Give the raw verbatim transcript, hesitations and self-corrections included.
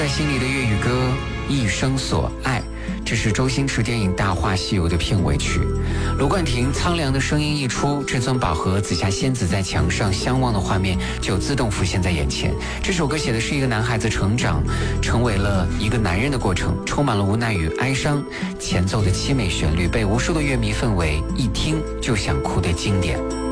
在心里的粤语歌《一生所爱》，这是周星驰电影《大话西游》的片尾曲。卢冠廷苍凉的声音一出，至尊宝和紫霞仙子在墙上相望的画面就自动浮现在眼前。这首歌写的是一个男孩子成长成为了一个男人的过程，充满了无奈与哀伤，前奏的凄美旋律被无数的乐迷奉为一听就想哭的经典。